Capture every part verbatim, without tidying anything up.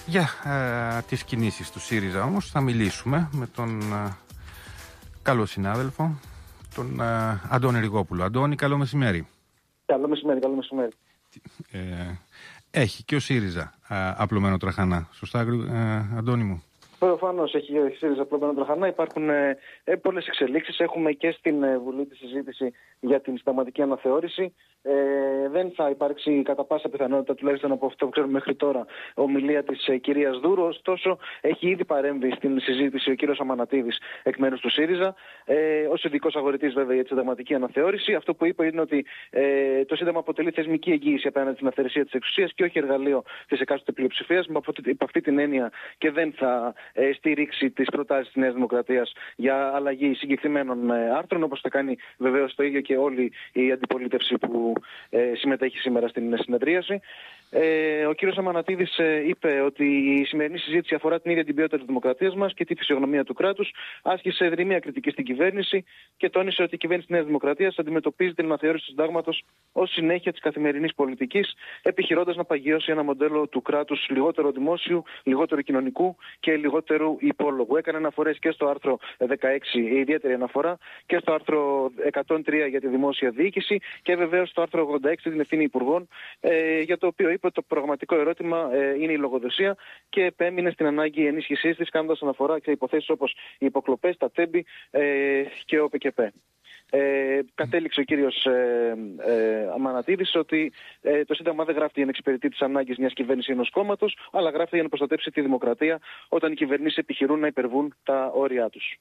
Για ε, τις κινήσεις του ΣΥΡΙΖΑ όμως θα μιλήσουμε με τον ε, καλό συνάδελφο, τον ε, Αντώνη Ριγόπουλο. Αντώνη, καλό μεσημέρι. Καλό μεσημέρι, καλό μεσημέρι. Ε, έχει και ο ΣΥΡΙΖΑ ε, απλωμένο τραχανά. Σωστά, ε, Αντώνη μου? Προφανώς έχει ο ΣΥΡΙΖΑ απλωμένο τραχανά. Υπάρχουν ε, ε, πολλές εξελίξεις. Έχουμε και στην ε, Βουλή τη συζήτηση για την συνταγματική αναθεώρηση. Ε, δεν θα υπάρξει κατά πάσα πιθανότητα, τουλάχιστον από αυτό που ξέρουμε μέχρι τώρα, ομιλία της ε, κυρίας Δούρου. Ωστόσο, έχει ήδη παρέμβει στην συζήτηση ο κύριος Αμανατίδης εκ μέρους του ΣΥΡΙΖΑ, ε, ως ειδικός αγορητής βέβαια για τη συνταγματική αναθεώρηση. Αυτό που είπε είναι ότι ε, το Σύνταγμα αποτελεί θεσμική εγγύηση απέναντι στην αυθαιρεσία της εξουσίας και όχι εργαλείο της εκάστοτε πλειοψηφίας. Με αυτή την έννοια και δεν θα ε, στηρίξει τις προτάσεις της Νέας Δημοκρατίας για αλλαγή συγκεκριμένων ε, άρθρων, όπως θα κάνει βεβαίως το ίδιο και όλη η αντιπολίτευση που ε, συμμετέχει σήμερα στην συνεδρίαση. Ε, ο κύριος Αμανατίδης ε, είπε ότι η σημερινή συζήτηση αφορά την ίδια την ποιότητα της δημοκρατίας μας και τη φυσιογνωμία του κράτους. Άσκησε δρυμία κριτική στην κυβέρνηση και τόνισε ότι η κυβέρνηση της Νέας Δημοκρατίας αντιμετωπίζει την αναθεώρηση του συντάγματος ως συνέχεια της καθημερινής πολιτικής, επιχειρώντας να παγιώσει ένα μοντέλο του κράτους λιγότερο δημόσιου, λιγότερο κοινωνικού και λιγότερου υπόλογου. Έκανε αναφορές και στο άρθρο δεκαέξι, η ιδιαίτερη αναφορά, και στο άρθρο εκατόν τρία για τη δημόσια διοίκηση και βεβαίως στο άρθρο ογδόντα έξι την ευθύνη υπουργών, ε, για το οποίο είπε ότι το πραγματικό ερώτημα ε, είναι η λογοδοσία και επέμεινε στην ανάγκη ενίσχυσής της, κάνοντας αναφορά σε υποθέσεις όπως οι υποκλοπές, τα τέμπη ε, και ο ΠΚΠ. Ε, κατέληξε ο κύριος ε, ε, Αμανατίδης ότι ε, το Σύνταγμα δεν γράφεται για να εξυπηρετεί τις ανάγκες μιας κυβέρνησης ή ενός κόμματος, αλλά γράφεται για να προστατεύσει τη δημοκρατία όταν οι κυβερνήσεις επιχειρούν να υπερβούν τα όρια τους.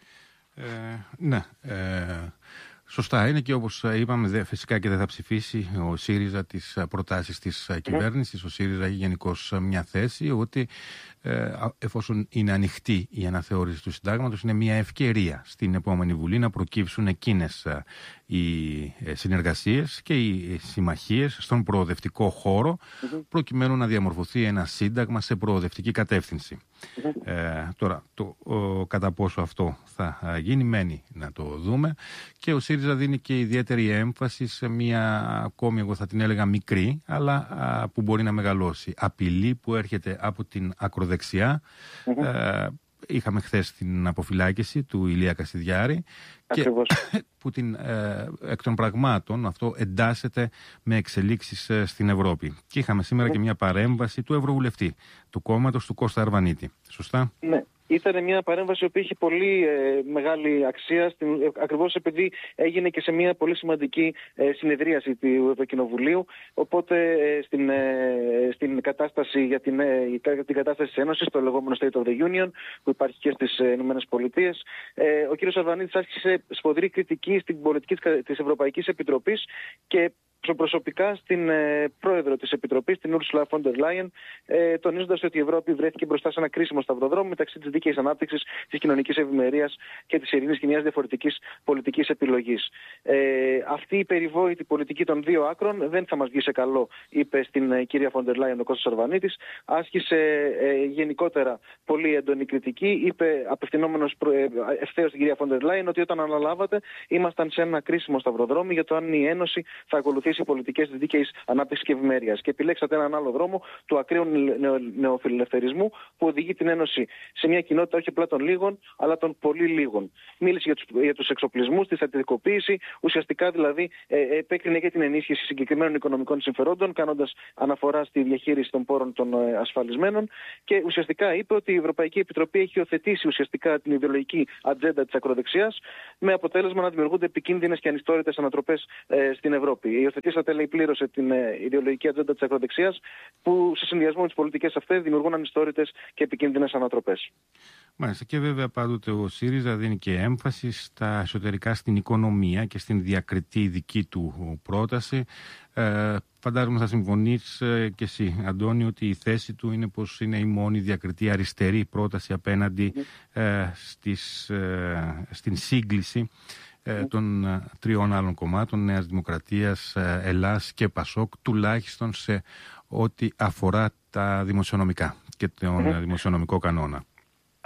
Ε, ναι. Ε... Σωστά είναι και όπως είπαμε, φυσικά και δεν θα ψηφίσει ο ΣΥΡΙΖΑ τις προτάσεις της mm. κυβέρνησης. Ο ΣΥΡΙΖΑ έχει γενικώς μια θέση ότι ε, εφόσον είναι ανοιχτή η αναθεώρηση του συντάγματος, είναι μια ευκαιρία στην επόμενη Βουλή να προκύψουν εκείνες ε, οι συνεργασίες και οι συμμαχίες στον προοδευτικό χώρο, mm-hmm. προκειμένου να διαμορφωθεί ένα σύνταγμα σε προοδευτική κατεύθυνση. Mm-hmm. Ε, τώρα, το ο, κατά πόσο αυτό θα γίνει μένει να το δούμε, και ο ΣΥΡΙΖΑ δίνει και ιδιαίτερη έμφαση σε μια ακόμη, εγώ θα την έλεγα μικρή, αλλά α, που μπορεί να μεγαλώσει απειλή που έρχεται από την ακροδεξιά. Mm-hmm. Ε, είχαμε χθες την αποφυλάκηση του Ηλία Κασιδιάρη. Ακριβώς. Και που την, ε, εκ των πραγμάτων αυτό εντάσσεται με εξελίξεις ε, στην Ευρώπη. Και είχαμε σήμερα mm. και μια παρέμβαση του Ευρωβουλευτή του κόμματος του Κώστα Αρβανίτη. Σωστά? Ναι. Ήταν μια παρέμβαση που είχε πολύ ε, μεγάλη αξία, στην, ε, ακριβώς επειδή έγινε και σε μια πολύ σημαντική ε, συνεδρίαση του Ευρωκοινοβουλίου. Οπότε ε, στην, ε, στην κατάσταση για την, ε, την κατάσταση της Ένωσης, το λεγόμενο State of the Union, που υπάρχει και στις ε, Ηνωμένες Πολιτείες, ε, ο κ. Αρβανίτης άρχισε σφοδρή κριτική στην πολιτική της Ευρωπαϊκής Επιτροπής και προσωπικά στην ε, πρόεδρο της Επιτροπής, την Ursula von der Leyen, ε, τονίζοντας ότι η Ευρώπη βρέθηκε μπροστά σε ένα κρίσιμο σταυροδρόμι μεταξύ της δίκαιης ανάπτυξης, της κοινωνικής ευημερίας και της ειρήνης και μιας διαφορετικής πολιτικής επιλογής. Ε, αυτή η περιβόητη πολιτική των δύο άκρων δεν θα μας βγει σε καλό, είπε στην ε, κυρία von der Leyen ο Κώστας Αρβανίτης. Άσκησε ε, γενικότερα πολύ έντονη κριτική. Είπε απευθυνόμενος ε, ευθέως στην κυρία von der Leyen ότι όταν αναλάβατε ήμασταν σε ένα κρίσιμο σταυροδρόμι για το αν η Ένωση θα ακολουθήσει οι πολιτικές της δίκαιης ανάπτυξης και ευημερίας. Και επιλέξατε έναν άλλο δρόμο του ακραίου νεο, νεοφιλελευθερισμού που οδηγεί την Ένωση σε μια κοινότητα όχι απλά των λίγων, αλλά των πολύ λίγων. Μίλησε για τους, για τους εξοπλισμούς, τη στρατιωτικοποίηση, ουσιαστικά δηλαδή ε, επέκρινε και την ενίσχυση συγκεκριμένων οικονομικών συμφερόντων, κάνοντας αναφορά στη διαχείριση των πόρων των ε, ασφαλισμένων. Και ουσιαστικά είπε ότι η Ευρωπαϊκή Επιτροπή έχει υιοθετήσει ουσιαστικά την ιδεολογική ατζέντα της ακροδεξιάς, με αποτέλεσμα να δημιουργούνται επικίνδυνες και ανιστόρητες ανατροπές ε, στην Ευρώπη. Υιοθετήσατε, λέει, πλήρωσε την ε, ιδεολογική ατζέντα της ακροδεξιάς, που σε συνδυασμό με τις πολιτικές αυτές δημιουργούν ανιστόρητες και επικίνδυνες ανατροπές. Μάλιστα. Και βέβαια πάντοτε ο ΣΥΡΙΖΑ δίνει και έμφαση στα εσωτερικά, στην οικονομία και στην διακριτή δική του πρόταση. Ε, φαντάζομαι θα συμφωνείς ε, και εσύ, Αντώνη, ότι η θέση του είναι πως είναι η μόνη διακριτή αριστερή πρόταση απέναντι ε, στις, ε, στην σύγκληση ε, των ε, τριών άλλων κομμάτων, Νέας Δημοκρατίας, ε, Ελλάς και Πασόκ, τουλάχιστον σε ό,τι αφορά τα δημοσιονομικά και τον mm-hmm. δημοσιονομικό κανόνα. Ε,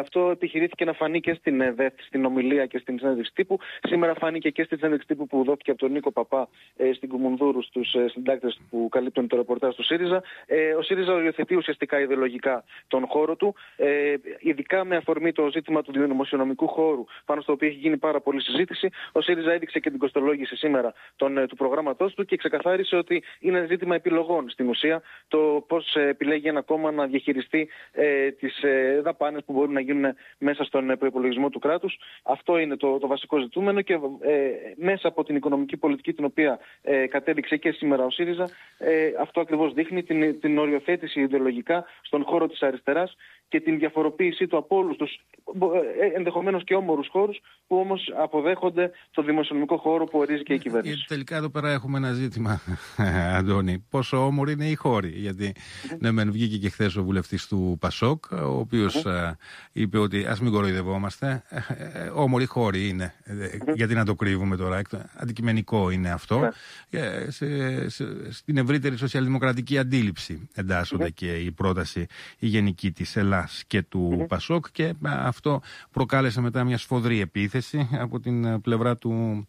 αυτό επιχειρήθηκε να φανεί και στην ΕΔΕΘ, στην ομιλία και στην συνέντευξη τύπου. Σήμερα φάνηκε και στη συνέντευξη τύπου που δόθηκε από τον Νίκο Παπά ε, στην Κουμουνδούρου, στους ε, συντάκτες που καλύπτουν το ρεπορτάζ του ΣΥΡΙΖΑ. Ε, ο ΣΥΡΙΖΑ οριοθετεί ουσιαστικά ιδεολογικά τον χώρο του, ε, ειδικά με αφορμή το ζήτημα του δημοσιονομικού χώρου, πάνω στο οποίο έχει γίνει πάρα πολλή συζήτηση. Ο ΣΥΡΙΖΑ έδειξε και την κοστολόγηση σήμερα τον, ε, του προγράμματός του και ξεκαθάρισε ότι είναι ζήτημα επιλογών στην ουσία το πώς ε, επιλέγει ένα κόμμα να διαχειριστεί ε, τις ε, δαπάνες που μπορούν να γίνουν μέσα στον προϋπολογισμό του κράτους. Αυτό είναι το, το βασικό ζητούμενο και ε, μέσα από την οικονομική πολιτική την οποία ε, κατέδειξε και σήμερα ο ΣΥΡΙΖΑ, ε, αυτό ακριβώς δείχνει την, την οριοθέτηση ιδεολογικά στον χώρο της αριστεράς και την διαφοροποίησή του από όλους τους ενδεχομένως και όμορους χώρους που όμως αποδέχονται το δημοσιονομικό χώρο που ορίζει και η κυβέρνηση. Τελικά εδώ πέρα έχουμε ένα ζήτημα, Αντώνη. Πόσο όμοροι είναι οι χώροι. Γιατί mm-hmm. ναι, μεν βγήκε και χθες ο βουλευτής του Πασόκ, ο οποίος mm-hmm. είπε ότι ας μην κοροϊδευόμαστε. Όμοροι χώροι είναι. Mm-hmm. Γιατί να το κρύβουμε τώρα. Αντικειμενικό είναι αυτό. Mm-hmm. Σε, σε, στην ευρύτερη σοσιαλδημοκρατική αντίληψη εντάσσονται mm-hmm. και η πρόταση η γενική της Ελλάς και του mm-hmm. Πασόκ και αυτό προκάλεσε μετά μια σφοδρή επίθεση από την πλευρά του.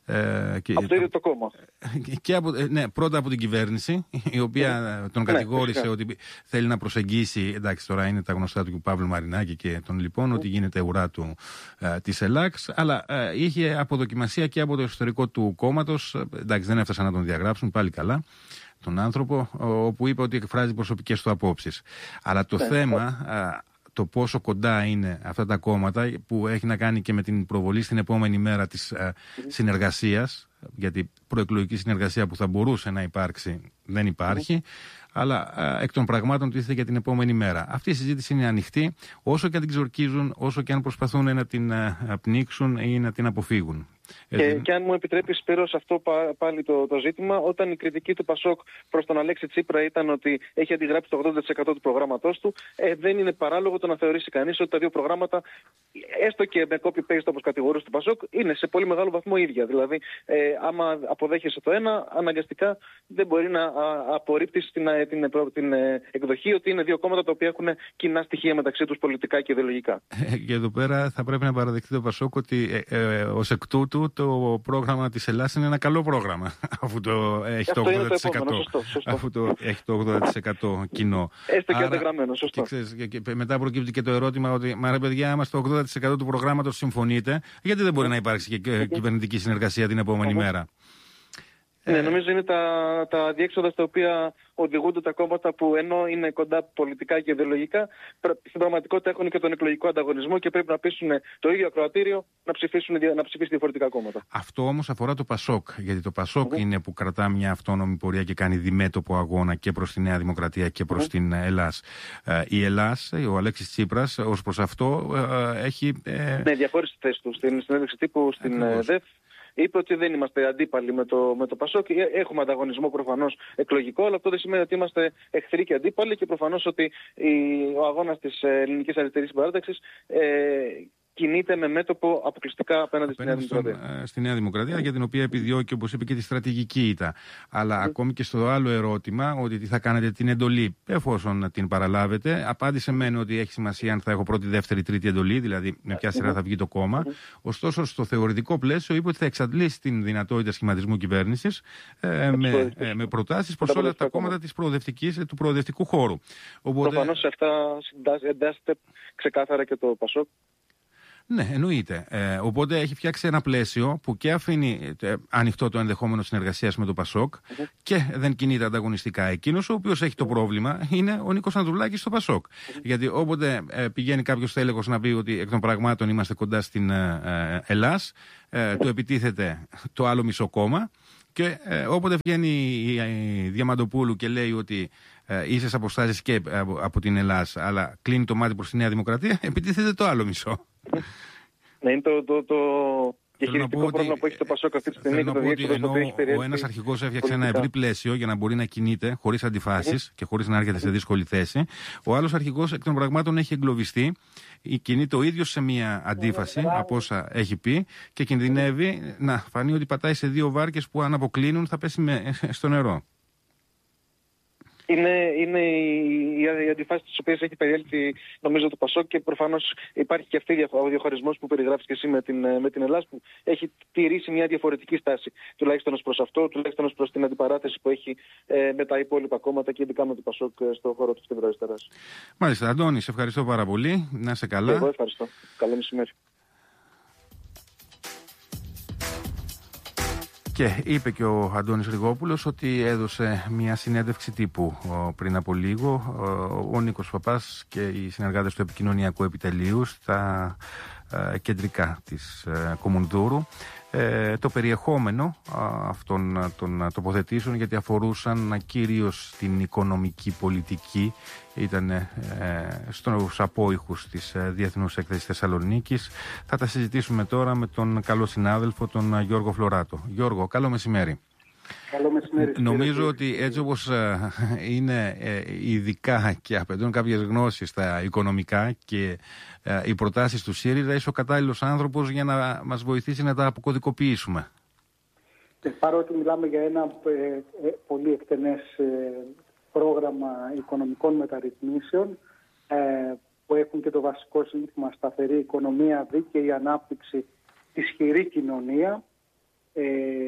Ε, και, από το ίδιο το κόμμα. Και από, ναι, πρώτα από την κυβέρνηση, η οποία mm. τον κατηγόρησε ναι, ότι θέλει να προσεγγίσει. Εντάξει, τώρα είναι τα γνωστά του Παύλου Μαρινάκη και των λοιπών, mm. ότι γίνεται ουρά του ε, της ΕΛΑΞ, αλλά ε, είχε αποδοκιμασία και από το εσωτερικό του κόμματος. Εντάξει, δεν έφτασαν να τον διαγράψουν, πάλι καλά. Τον άνθρωπο, όπου είπε ότι εκφράζει προσωπικές του απόψεις. Αλλά το mm. θέμα. Ε, το πόσο κοντά είναι αυτά τα κόμματα που έχει να κάνει και με την προβολή στην επόμενη μέρα της ε, mm-hmm. συνεργασίας, γιατί προεκλογική συνεργασία που θα μπορούσε να υπάρξει δεν υπάρχει, mm-hmm. αλλά ε, εκ των πραγμάτων τίθεται για την επόμενη μέρα. Αυτή η συζήτηση είναι ανοιχτή, όσο και αν την ξορκίζουν, όσο και αν προσπαθούν να την ε, πνίξουν ή να την αποφύγουν. Και, και αν μου επιτρέπεις, Σπύρο, σε αυτό πάλι το, το ζήτημα, όταν η κριτική του Πασόκ προς τον Αλέξη Τσίπρα ήταν ότι έχει αντιγράψει το ογδόντα τοις εκατό του προγράμματός του, ε, δεν είναι παράλογο το να θεωρήσει κανείς ότι τα δύο προγράμματα, έστω και με copy-paste όπως κατηγορούσε του Πασόκ, είναι σε πολύ μεγάλο βαθμό ίδια. Δηλαδή, ε, άμα αποδέχεσαι το ένα, αναγκαστικά δεν μπορεί να απορρίπτεις την, την, την, την εκδοχή ότι είναι δύο κόμματα τα οποία έχουν κοινά στοιχεία μεταξύ τους πολιτικά και ιδεολογικά. Ε, και εδώ πέρα θα πρέπει να παραδεχτεί το Πασόκ ότι ε, ε, ως εκ τούτου το πρόγραμμα της Ελλάς είναι ένα καλό πρόγραμμα, αφού το έχει το ογδόντα τοις εκατό, το σωστό, σωστό. Αφού το έχει το ογδόντα τοις εκατό κοινό. Έστω και αντεγραμμένο, σωστό. Και, ξέρεις, και, και μετά προκύπτει και το ερώτημα ότι, μα ρε παιδιά, άμα στο ογδόντα τοις εκατό του προγράμματος συμφωνείτε, γιατί δεν μπορεί να υπάρξει και κυβερνητική συνεργασία την επόμενη μέρα. Ναι, νομίζω είναι τα, τα διέξοδα στα οποία οδηγούνται τα κόμματα που ενώ είναι κοντά πολιτικά και ιδεολογικά, στην πραγματικότητα έχουν και τον εκλογικό ανταγωνισμό και πρέπει να πείσουν το ίδιο ακροατήριο να, ψηφίσουν, να ψηφίσει διαφορετικά κόμματα. Αυτό όμως αφορά το Πασόκ, γιατί το Πασόκ mm-hmm. είναι που κρατά μια αυτόνομη πορεία και κάνει διμέτωπο αγώνα και προς τη Νέα Δημοκρατία και προς mm-hmm. την Ελλάς. Ε, η Ελλάς, ο Αλέξης Τσίπρας, ως προς αυτό ε, έχει... Ε... Ναι, διαχώρισε τη θέση του στην συνέντευξη τύπου στην ΔΕΦ. Είπε ότι δεν είμαστε αντίπαλοι με το, με το Πασόκ. Έχουμε ανταγωνισμό προφανώς εκλογικό, αλλά αυτό δεν σημαίνει ότι είμαστε εχθροί και αντίπαλοι και προφανώς ότι η, ο αγώνας της Ελληνικής Αριστερής Συμπαράταξης ε, κινείται με μέτωπο αποκλειστικά απέναντι στη Νέα Δημοκρατία. Στη Νέα Δημοκρατία, για την οποία επιδιώκει, όπως είπε, και τη στρατηγική ήττα. Αλλά mm. ακόμη και στο άλλο ερώτημα, ότι τι θα κάνετε την εντολή, εφόσον την παραλάβετε, απάντησε μεν ότι έχει σημασία αν θα έχω πρώτη, δεύτερη, τρίτη εντολή, δηλαδή με ποια σειρά θα βγει το κόμμα. Mm. Ωστόσο, στο θεωρητικό πλαίσιο, είπε ότι θα εξαντλήσει την δυνατότητα σχηματισμού κυβέρνησης ε, με, ε, με προτάσεις προς όλα τα κόμματα της προοδευτικής, του προοδευτικού χώρου. Οπότε... Προφανώς σε αυτά εντάσσεται ξεκάθαρα και το Πασόκ. Ναι, εννοείται. Ε, οπότε έχει φτιάξει ένα πλαίσιο που και αφήνει ε, ανοιχτό το ενδεχόμενο συνεργασίας με το Πασόκ mm-hmm. και δεν κινείται ανταγωνιστικά. Εκείνος ο οποίος έχει το πρόβλημα είναι ο Νίκος Ανδρουλάκης στο Πασόκ. Mm-hmm. Γιατί όποτε ε, πηγαίνει κάποιος τέλεχος να πει ότι εκ των πραγμάτων είμαστε κοντά στην ε, ε, Ελλάς, ε, mm-hmm. του επιτίθεται το άλλο μισό κόμμα. Και ε, όποτε βγαίνει η, η Διαμαντοπούλου και λέει ότι ε, ίσες αποστάσεις και από, από την Ελλάς, αλλά κλείνει το μάτι προς τη Νέα Δημοκρατία, επιτίθεται το άλλο μισό. Ναι, είναι το, το, το διαχειριστικό πρόβλημα που έχει το Πασόκ αυτή τη στιγμή. Θέλω να πω ότι ενώ ο ένας αρχηγός έφτιαξε ένα ευρύ πλαίσιο για να μπορεί να κινείται χωρίς αντιφάσεις mm-hmm. και χωρίς να έρχεται σε δύσκολη θέση, ο άλλος αρχηγός εκ των πραγμάτων έχει εγκλωβιστεί, κινεί το ίδιο σε μια αντίφαση mm-hmm. από όσα έχει πει και κινδυνεύει να φανεί ότι πατάει σε δύο βάρκες που αν αποκλίνουν θα πέσει με, στο νερό. Είναι, είναι η, η αντιφάση τις οποίες έχει περιέλθει νομίζω το ΠΑΣΟΚ, και προφανώς υπάρχει και αυτή ο διαχωρισμός που περιγράφεις και εσύ με την, με την Ελλάδα, που έχει τηρήσει μια διαφορετική στάση, τουλάχιστον ως προς αυτό, τουλάχιστον ως προς την αντιπαράθεση που έχει ε, με τα υπόλοιπα κόμματα και ειδικά με το ΠΑΣΟΚ στον χώρο της κεντροαριστεράς. Μάλιστα, Αντώνη, σε ευχαριστώ πάρα πολύ. Να είσαι καλά. Και εγώ ευχαριστώ. Καλό μεσημέρι. Και είπε και ο Αντώνης Ριγόπουλος ότι έδωσε μια συνέντευξη τύπου πριν από λίγο ο Νίκος Παπάς και οι συνεργάτες του επικοινωνιακού επιτελείου στα κεντρικά της Κομουνδούρου. Ε, το περιεχόμενο αυτών των τοποθετήσεων, γιατί αφορούσαν κυρίως την οικονομική πολιτική, ήταν ε, στους απόϊχους της Διεθνούς Έκθεσης Θεσσαλονίκης. Θα τα συζητήσουμε τώρα με τον καλό συνάδελφο, τον Γιώργο Φλωράτο. Γιώργο, καλό μεσημέρι. Καλό μεσημέρι. Νομίζω ότι έτσι όπως είναι ειδικά και απαιτούν κάποιες γνώσεις στα οικονομικά και οι προτάσεις του ΣΥΡΙΖΑ, είσαι ο κατάλληλος άνθρωπος για να μας βοηθήσει να τα αποκωδικοποιήσουμε. Παρότι μιλάμε για ένα ε, ε, πολύ εκτενές ε, πρόγραμμα οικονομικών μεταρρυθμίσεων ε, που έχουν και το βασικό σύνθημα σταθερή οικονομία, δίκαιη ανάπτυξη, ισχυρή κοινωνία, ε,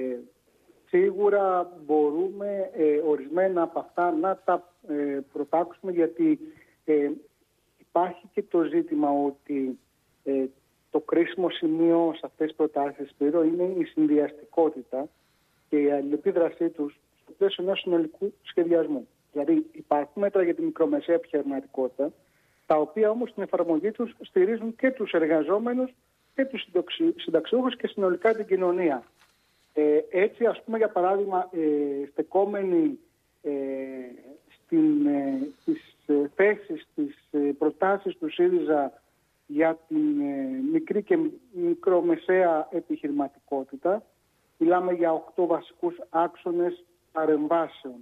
σίγουρα μπορούμε ε, ορισμένα από αυτά να τα ε, προτάξουμε, γιατί ε, υπάρχει και το ζήτημα ότι ε, το κρίσιμο σημείο σε αυτές τις προτάσεις, Σπύρο, είναι η συνδυαστικότητα και η αλληλεπίδρασή τους στο πλαίσιο ενός συνολικού σχεδιασμού. Δηλαδή υπάρχουν μέτρα για τη μικρομεσαία επιχειρηματικότητα, τα οποία όμως στην εφαρμογή τους στηρίζουν και τους εργαζόμενους και τους συνταξιούχους και συνολικά την κοινωνία. Ε, έτσι, ας πούμε, για παράδειγμα, ε, στεκόμενοι ε, στην, ε, στις ε, θέσεις, στις ε, προτάσεις του ΣΥΡΙΖΑ για την ε, μικρή και μικρομεσαία επιχειρηματικότητα, μιλάμε για οκτώ βασικούς άξονες παρεμβάσεων.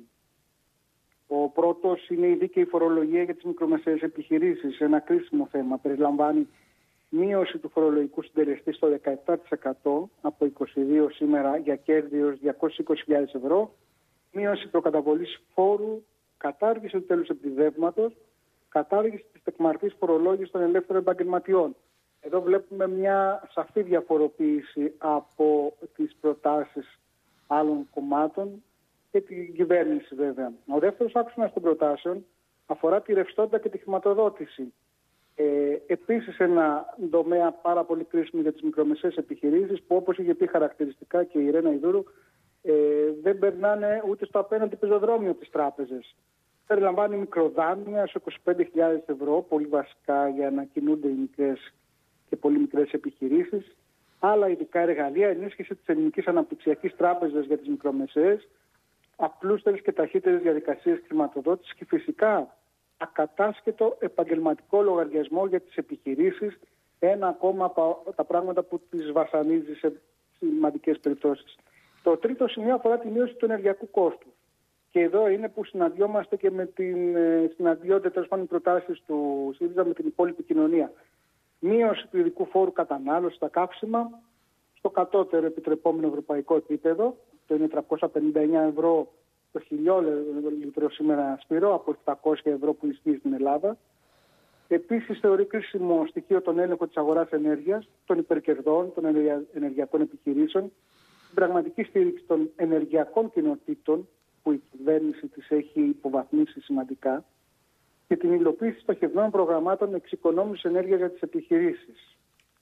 Ο πρώτος είναι η δίκαιη φορολογία για τις μικρομεσαίες επιχειρήσεις, ένα κρίσιμο θέμα. Περιλαμβάνει μείωση του φορολογικού συντελεστή στο δεκαεπτά τοις εκατό από είκοσι δύο σήμερα για κέρδη έως διακόσιες είκοσι χιλιάδες ευρώ, μείωση προκαταβολής φόρου, κατάργηση του τέλους επιδεύματος, κατάργηση της τεκμαρτής φορολόγησης των ελεύθερων επαγγελματιών. Εδώ βλέπουμε μια σαφή διαφοροποίηση από τις προτάσεις άλλων κομμάτων και την κυβέρνηση, βέβαια. Ο δεύτερος άξονας των προτάσεων αφορά τη ρευστότητα και τη χρηματοδότηση. Ε, επίσης ένα τομέα πάρα πολύ κρίσιμο για τις μικρομεσαίες επιχειρήσεις, που, όπως είχε πει χαρακτηριστικά και η Ρένα Ιδούρου, ε, δεν περνάνε ούτε στο απέναντι πεζοδρόμιο από τις τράπεζες. Περιλαμβάνει μικροδάνεια σε είκοσι πέντε χιλιάδες ευρώ, πολύ βασικά για να κινούνται οι μικρές και πολύ μικρές επιχειρήσεις. Άλλα ειδικά εργαλεία, ενίσχυση της Ελληνικής Αναπτυξιακής Τράπεζας για τις μικρομεσαίες, απλούστερες και ταχύτερες διαδικασίες χρηματοδότησης και φυσικά ακατάσχετο επαγγελματικό λογαριασμό για τις επιχειρήσεις, ένα ακόμα από τα πράγματα που τις βασανίζει σε σημαντικές περιπτώσεις. Το τρίτο σημείο αφορά τη μείωση του ενεργειακού κόστου. Και εδώ είναι που συναντιόμαστε και με την συναντιόνται τέλος πάντων προτάσεις του ΣΥΡΙΖΑ με την υπόλοιπη κοινωνία. Μείωση του ειδικού φόρου κατανάλωσης στα καύσιμα στο κατώτερο επιτρεπόμενο ευρωπαϊκό επίπεδο, το είναι τριακόσια πενήντα εννέα ευρώ το χιλιόλιτρο σήμερα, Σπύρο, από επτακόσια ευρώ που ισχύει στην Ελλάδα. Επίσης, θεωρεί κρίσιμο στοιχείο τον έλεγχο της αγοράς ενέργειας, των υπερκερδών, των ενεργειακών επιχειρήσεων, την πραγματική στήριξη των ενεργειακών κοινοτήτων, που η κυβέρνηση της έχει υποβαθμίσει σημαντικά, και την υλοποίηση στοχευμένων προγραμμάτων εξοικονόμησης ενέργειας για τις επιχειρήσεις.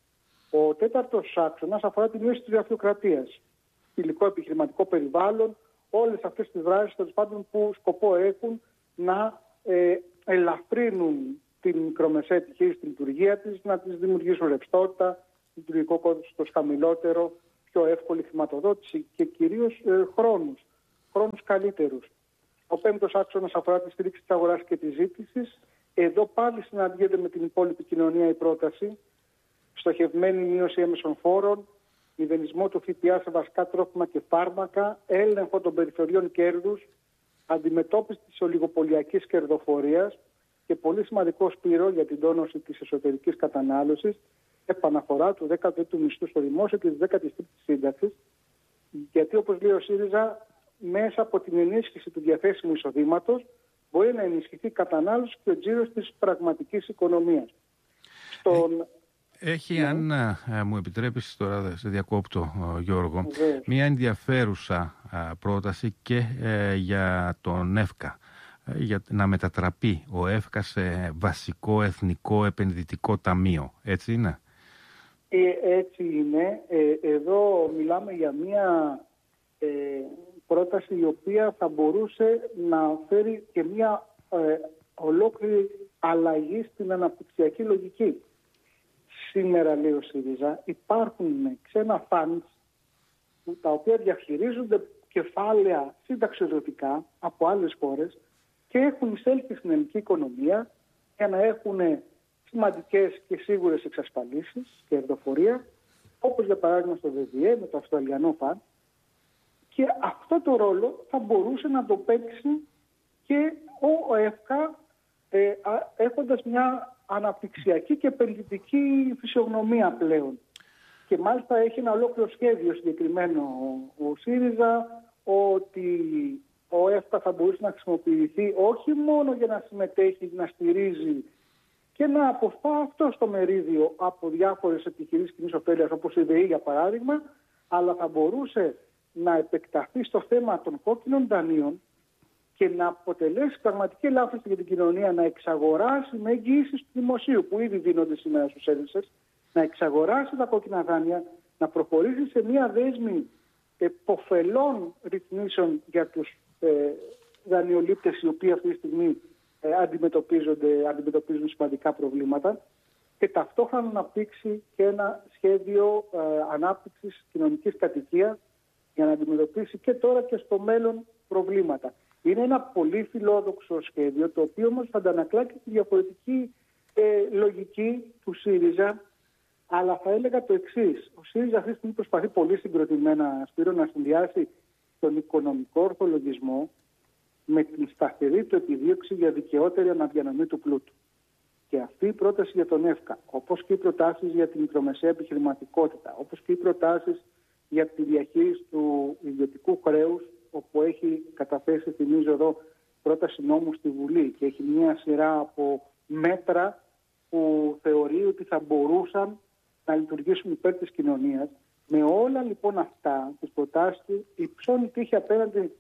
Ο τέταρτος άξονας αφορά τη μείωση της γραφειοκρατίας, υλικό επιχειρηματικό περιβάλλον, όλες αυτές τις δράσεις τέλος πάντων που σκοπό έχουν να ε, ελαφρύνουν την μικρομεσαία επιχείρηση στη λειτουργία της, να της δημιουργήσουν ρευστότητα, λειτουργικό κόστος χαμηλότερο, πιο εύκολη χρηματοδότηση και κυρίως ε, χρόνους, χρόνους καλύτερους. Ο πέμπτος άξονας αφορά τη στήριξη της αγοράς και της ζήτησης. Εδώ πάλι συναντιέται με την υπόλοιπη κοινωνία η πρόταση, στοχευμένη μείωση έμεσων φόρων, μηδενισμό του ΦΠΑ σε βασικά τρόφιμα και φάρμακα, έλεγχο των περιθωριών κέρδους, αντιμετώπιση της ολιγοπολιακής κερδοφορίας και πολύ σημαντικό, Σπύρο, για την τόνωση της εσωτερικής κατανάλωσης, επαναφορά του δέκατου τρίτου μισθού στο δημόσιο και της δέκατης τρίτης σύνταξης, γιατί, όπως λέει ο ΣΥΡΙΖΑ, μέσα από την ενίσχυση του διαθέσιμου εισοδήματος μπορεί να ενισχυθεί η κατανάλωση και ο τζίρος της πραγματικής οικονομίας. Στον... Έχει, ναι. αν α, μου επιτρέπεις τώρα, σε διακόπτω Γιώργο, Βεβαίως. μια ενδιαφέρουσα α, πρόταση και ε, για τον ΕΦΚΑ. Για να μετατραπεί ο ΕΦΚΑ σε βασικό εθνικό επενδυτικό ταμείο. Έτσι είναι? Ε, έτσι είναι. Ε, εδώ μιλάμε για μια ε, πρόταση η οποία θα μπορούσε να φέρει και μια ε, ολόκληρη αλλαγή στην αναπτυξιακή λογική. Σήμερα, λέει ο ΣΥΡΙΖΑ, υπάρχουν ξένα funds τα οποία διαχειρίζονται κεφάλαια συνταξιοδοτικά από άλλες χώρες και έχουν εισέλθει στην ελληνική οικονομία για να έχουν σημαντικές και σίγουρες εξασφαλίσεις και κερδοφορία, όπως για παράδειγμα στο ΒΒΕ με το Αυστραλιανό Φαντ, και αυτό το ρόλο θα μπορούσε να το παίξει και ο ΕΦΚΑ ε, έχοντας μια αναπτυξιακή και επενδυτική φυσιογνωμία πλέον. Και μάλιστα έχει ένα ολόκληρο σχέδιο συγκεκριμένο ο, ο ΣΥΡΙΖΑ, ότι ο ΕΦΚΑ θα μπορούσε να χρησιμοποιηθεί όχι μόνο για να συμμετέχει, να στηρίζει και να αποφά αυτό στο μερίδιο από διάφορες επιχειρήσεις κοινής ωφέλειας, όπως η ΔΕΗ για παράδειγμα, αλλά θα μπορούσε να επεκταθεί στο θέμα των κόκκινων δανείων και να αποτελέσει πραγματική ελάφρυνση για την κοινωνία, να εξαγοράσει με εγγυήσεις του δημοσίου που ήδη δίνονται σήμερα στους Έλληνες, να εξαγοράσει τα κόκκινα δάνεια, να προχωρήσει σε μια δέσμη εποφελών ρυθμίσεων για τους ε, δανειολήπτες οι οποίοι αυτή τη στιγμή ε, αντιμετωπίζονται, αντιμετωπίζουν σημαντικά προβλήματα, και ταυτόχρονα να αναπτύξει και ένα σχέδιο ε, ανάπτυξης κοινωνικής κατοικίας για να αντιμετωπίσει και τώρα και στο μέλλον προβλήματα. Είναι ένα πολύ φιλόδοξο σχέδιο, το οποίο όμως θα αντανακλά και τη διαφορετική ε, λογική του ΣΥΡΙΖΑ, αλλά θα έλεγα το εξής. Ο ΣΥΡΙΖΑ αυτή τη στιγμή προσπαθεί πολύ συγκροτημένα, Σπύρο, να συνδυάσει τον οικονομικό ορθολογισμό με την σταθερή του επιδίωξη για δικαιότερη αναδιανομή του πλούτου. Και αυτή η πρόταση για τον ΕΦΚΑ, όπως και οι προτάσεις για την μικρομεσαία επιχειρηματικότητα, όπως και οι προτάσεις για τη διαχείριση του ιδιωτικού χρέους, όπου έχει καταθέσει, θυμίζω εδώ, πρόταση νόμου στη Βουλή και έχει μια σειρά από μέτρα που θεωρεί ότι θα μπορούσαν να λειτουργήσουν υπέρ της κοινωνίας. Με όλα λοιπόν αυτά τις προτάσεις του υψώνει τύχη απέναντι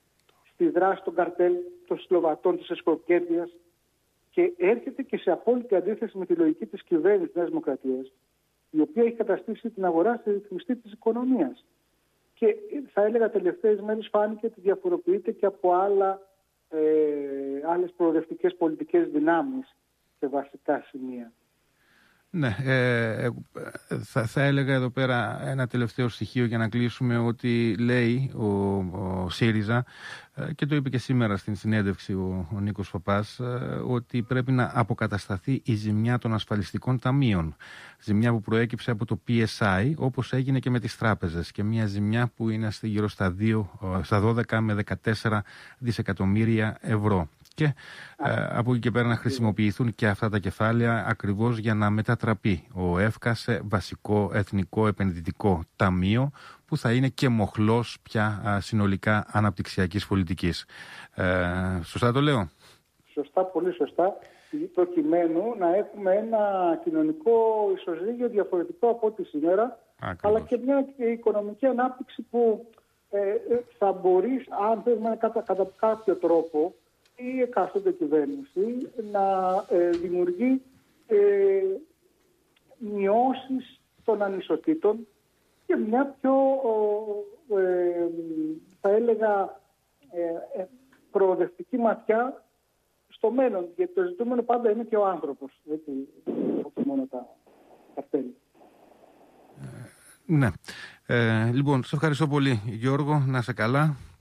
στη δράση των καρτέλ, των συλλογατών, της εσχροκέρδειας, και έρχεται και σε απόλυτη αντίθεση με τη λογική της κυβέρνησης της Νέας Δημοκρατίας, η οποία έχει καταστήσει την αγορά στη ρυθμιστή της οικονομίας. Και θα έλεγα τελευταίες μέρες φάνηκε ότι διαφοροποιείται και από άλλα, ε, άλλες προοδευτικές πολιτικές δυνάμεις σε βασικά σημεία. Ναι, ε, θα, θα έλεγα εδώ πέρα ένα τελευταίο στοιχείο για να κλείσουμε, ότι λέει ο, ο ΣΥΡΙΖΑ, και το είπε και σήμερα στην συνέντευξη ο, ο Νίκος Φαπάς, ότι πρέπει να αποκατασταθεί η ζημιά των ασφαλιστικών ταμείων. Ζημιά που προέκυψε από το πι ες άι, όπως έγινε και με τις τράπεζες, και μια ζημιά που είναι γύρω στα, δύο, στα δώδεκα με δεκατέσσερα δισεκατομμύρια ευρώ. Και ε, από εκεί και πέρα να χρησιμοποιηθούν και αυτά τα κεφάλαια ακριβώς για να μετατραπεί ο ΕΦΚΑ σε βασικό εθνικό επενδυτικό ταμείο, που θα είναι και μοχλός πια α, συνολικά αναπτυξιακής πολιτικής. Ε, σωστά το λέω? Σωστά, πολύ σωστά. Προκειμένου να έχουμε ένα κοινωνικό ισοζύγιο διαφορετικό από ό,τι σήμερα, ακριβώς, αλλά και μια οικονομική ανάπτυξη που ε, θα μπορεί, αν θέλουμε κατά, κατά κάποιο τρόπο, η εκάστοτε κυβέρνηση να ε, δημιουργεί ε, μειώσεις των ανισοτήτων και μια πιο, ε, θα έλεγα, ε, ε, προοδευτική ματιά στο μέλλον. Γιατί το ζητούμενο πάντα είναι και ο άνθρωπος, έτσι, όχι μόνο τα καρτέλη. Ναι. Ε, λοιπόν, σε ευχαριστώ πολύ, Γιώργο. Να είσαι καλά.